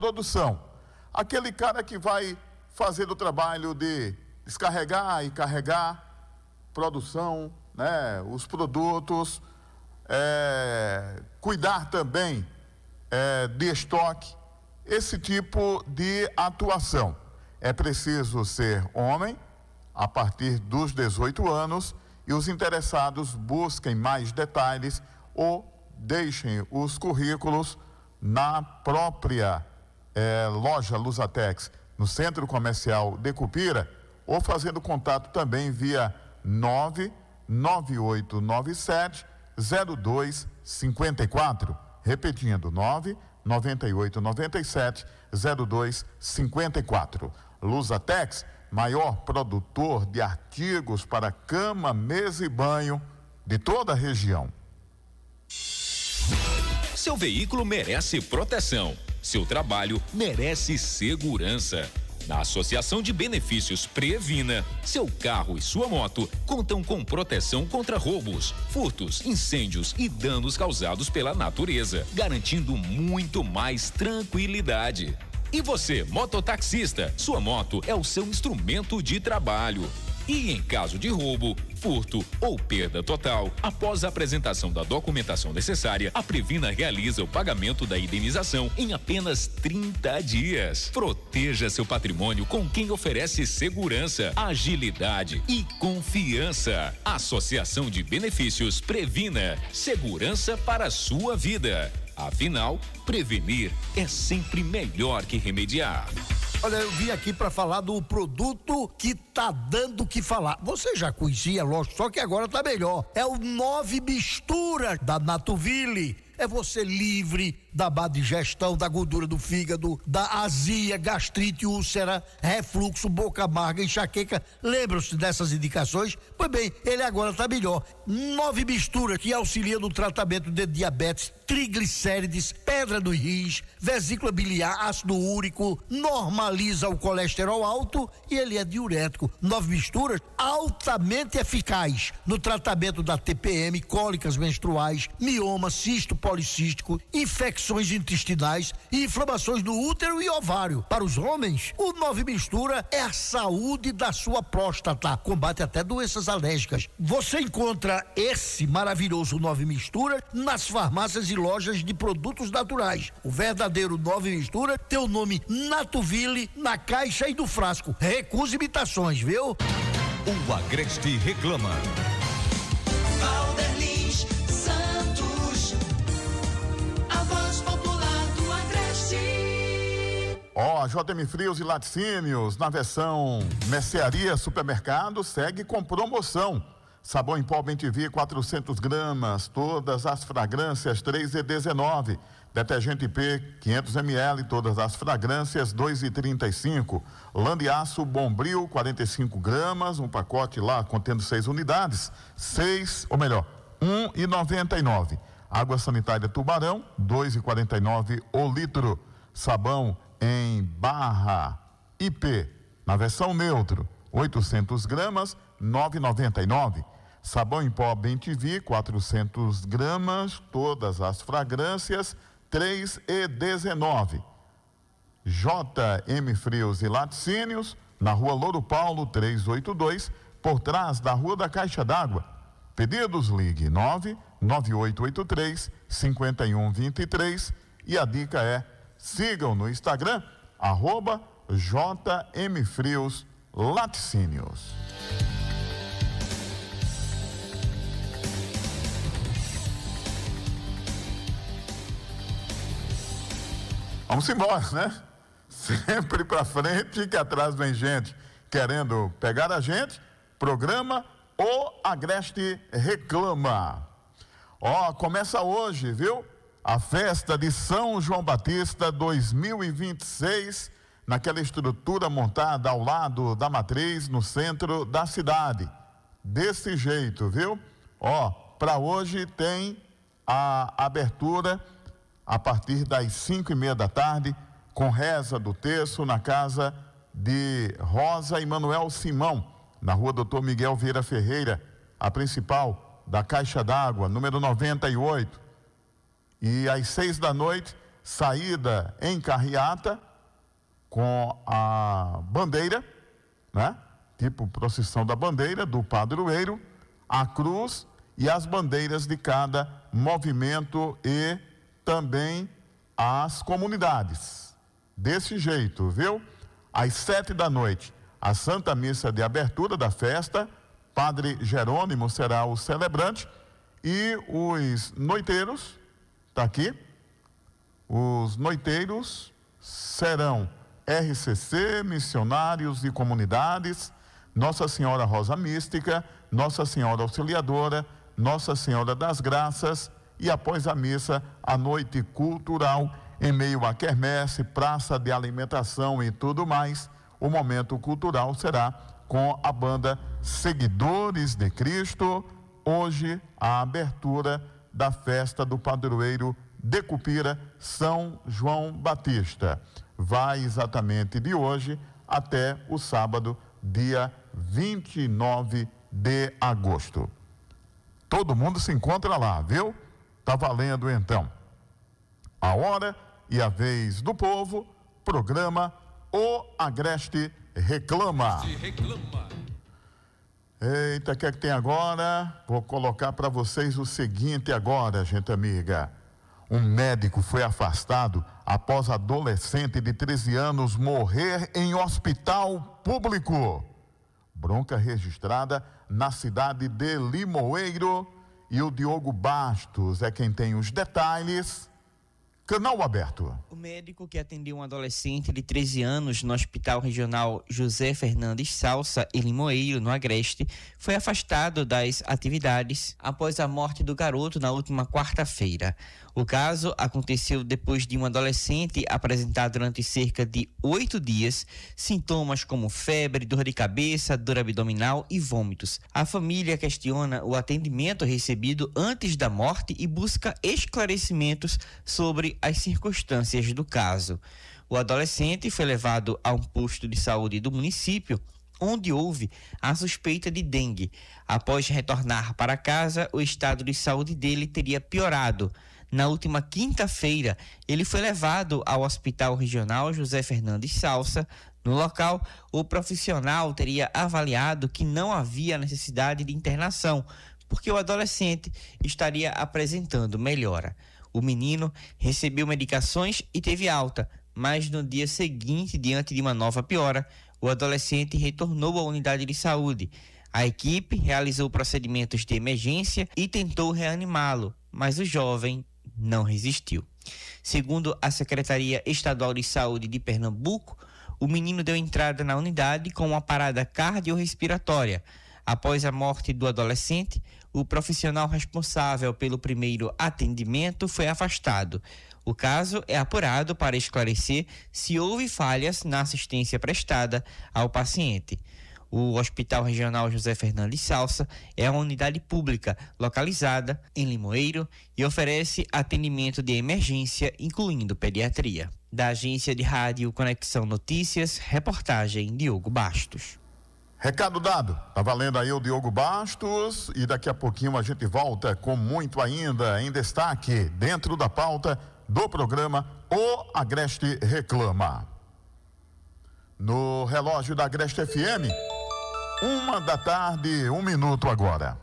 produção. Aquele cara que vai fazer o trabalho de descarregar e carregar produção, né, os produtos, cuidar também de estoque, esse tipo de atuação. É preciso ser homem a partir dos 18 anos e os interessados busquem mais detalhes ou deixem os currículos na própria loja Lusatex, no Centro Comercial de Cupira, ou fazendo contato também via 99897-0254, repetindo, 99897-0254. Lusatex, maior produtor de artigos para cama, mesa e banho de toda a região. Seu veículo merece proteção. Seu trabalho merece segurança. Na Associação de Benefícios Previna, seu carro e sua moto contam com proteção contra roubos, furtos, incêndios e danos causados pela natureza, garantindo muito mais tranquilidade. E você, mototaxista, sua moto é o seu instrumento de trabalho. E em caso de roubo, furto ou perda total, após a apresentação da documentação necessária, a Previna realiza o pagamento da indenização em apenas 30 dias. Proteja seu patrimônio com quem oferece segurança, agilidade e confiança. Associação de Benefícios Previna, segurança para a sua vida. Afinal, prevenir é sempre melhor que remediar. Olha, eu vim aqui para falar do produto que tá dando o que falar. Você já conhecia, lógico, só que agora tá melhor. É o 9 Mistura da Natuville. É você livre da má digestão, da gordura do fígado, da azia, gastrite, úlcera, refluxo, boca amarga, enxaqueca. Lembram-se dessas indicações? Pois bem, ele agora tá melhor. 9 Mistura, que auxilia no tratamento de diabetes, triglicérides, pedra nos rins, vesícula biliar, ácido úrico, normaliza o colesterol alto e ele é diurético. 9 Misturas, altamente eficaz no tratamento da TPM, cólicas menstruais, mioma, cisto policístico, infecções intestinais e inflamações no útero e ovário. Para os homens, o 9 Mistura é a saúde da sua próstata, combate até doenças alérgicas. Você encontra esse maravilhoso 9 Mistura nas farmácias e lojas de produtos naturais. O verdadeiro 9 Mistura tem o nome Natuville na caixa e no frasco. Recuse imitações, viu? O Agreste reclama. Valderlins Santos, a voz popular do Agreste. A JM Frios e Laticínios, na versão mercearia supermercado, segue com promoção. Sabão em pó Bem-TV 400 gramas, todas as fragrâncias 3,19. Detergente IP 500 ml, todas as fragrâncias 2,35. Lã de aço Bombril 45 gramas, um pacote lá contendo 6 unidades, 1,99. Água sanitária Tubarão 2,49 o litro. Sabão em barra IP na versão neutro 800 gramas 9,99. Sabão em pó Bem-TV 400 gramas, todas as fragrâncias 3,19. JM Frios e Laticínios, na Rua Louro Paulo 382, por trás da Rua da Caixa d'Água. Pedidos, ligue 99883-5123 e a dica é: sigam no Instagram @JM Frios Laticínios. Vamos embora, né? Sempre pra frente, que atrás vem gente querendo pegar a gente. Programa O Agreste Reclama. Começa hoje, viu? A festa de São João Batista 2026, naquela estrutura montada ao lado da matriz, no centro da cidade. Desse jeito, viu? Para hoje tem a abertura a partir das 5:30 da tarde, com reza do terço na casa de Rosa e Manuel Simão, na Rua Doutor Miguel Vieira Ferreira, a principal da Caixa d'Água, número 98. E às 6 da noite, saída em carreata com a bandeira, né? Tipo procissão da bandeira, do padroeiro, a cruz e as bandeiras de cada movimento e também as comunidades. Desse jeito, viu? Às 7h, a Santa Missa de abertura da festa, Padre Jerônimo será o celebrante e os noiteiros, tá aqui, os noiteiros serão RCC, missionários e comunidades, Nossa Senhora Rosa Mística, Nossa Senhora Auxiliadora, Nossa Senhora das Graças e após a missa, a noite cultural, em meio à quermesse, praça de alimentação e tudo mais. O momento cultural será com a banda Seguidores de Cristo. Hoje, a abertura da festa do padroeiro de Cupira, São João Batista. Vai exatamente de hoje até o sábado, dia 29 de agosto. Todo mundo se encontra lá, viu? Tá valendo então. A hora e a vez do povo, programa O Agreste Reclama. Eita, o que é que tem agora? Vou colocar para vocês o seguinte agora, gente amiga. Um médico foi afastado após adolescente de 13 anos morrer em hospital público. Bronca registrada na cidade de Limoeiro e o Diogo Bastos é quem tem os detalhes. Canal aberto. O médico que atendeu um adolescente de 13 anos no Hospital Regional José Fernandes Salsa, em Limoeiro, no Agreste, foi afastado das atividades após a morte do garoto na última quarta-feira. O caso aconteceu depois de um adolescente apresentar durante cerca de 8 dias sintomas como febre, dor de cabeça, dor abdominal e vômitos. A família questiona o atendimento recebido antes da morte e busca esclarecimentos sobre as circunstâncias do caso. O adolescente foi levado a um posto de saúde do município, onde houve a suspeita de dengue. Após retornar para casa, o estado de saúde dele teria piorado. Na última quinta-feira, ele foi levado ao Hospital Regional José Fernandes Salsa. No local, o profissional teria avaliado que não havia necessidade de internação, porque o adolescente estaria apresentando melhora. O menino recebeu medicações e teve alta, mas no dia seguinte, diante de uma nova piora, o adolescente retornou à unidade de saúde. A equipe realizou procedimentos de emergência e tentou reanimá-lo, mas o jovem não resistiu. Segundo a Secretaria Estadual de Saúde de Pernambuco, o menino deu entrada na unidade com uma parada cardiorrespiratória. Após a morte do adolescente, o profissional responsável pelo primeiro atendimento foi afastado. O caso é apurado para esclarecer se houve falhas na assistência prestada ao paciente. O Hospital Regional José Fernandes Salsa é uma unidade pública localizada em Limoeiro e oferece atendimento de emergência, incluindo pediatria. Da agência de rádio Conexão Notícias, reportagem Diogo Bastos. Recado dado, tá valendo aí o Diogo Bastos e daqui a pouquinho a gente volta com muito ainda em destaque dentro da pauta do programa O Agreste Reclama. No relógio da Agreste FM, 1h, 1 minuto agora.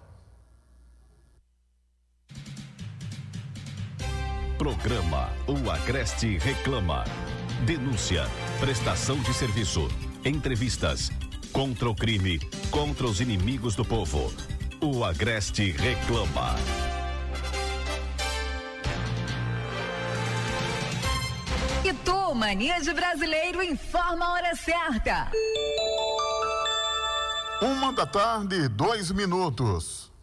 Programa O Agreste Reclama. Denúncia, prestação de serviço, entrevistas, contra o crime, contra os inimigos do povo. O Agreste Reclama. E tu, Mania de Brasileiro, informa a hora certa. 1h, 2 minutos.